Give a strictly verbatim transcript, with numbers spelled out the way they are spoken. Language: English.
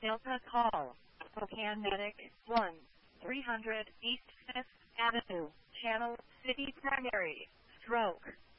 Delta call. Spokane Medic one, three hundred East fifth Avenue, Channel City Primary, stroke.